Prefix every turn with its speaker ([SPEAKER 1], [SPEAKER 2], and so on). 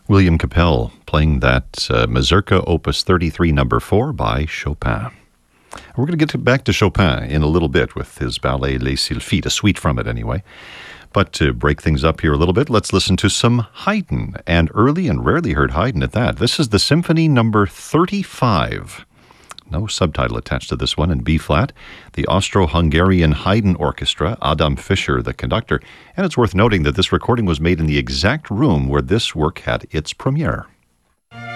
[SPEAKER 1] William Capell playing that Mazurka Opus 33 number 4 by Chopin. We're going to get back to Chopin in a little bit with his ballet Les Sylphides, a suite from it anyway. But to break things up here a little bit, let's listen to some Haydn, and early and rarely heard Haydn at that. This is the Symphony number 35. No subtitle attached to this one in B-flat. The Austro-Hungarian Haydn Orchestra, Adam Fischer, the conductor. And it's worth noting that this recording was made in the exact room where this work had its premiere.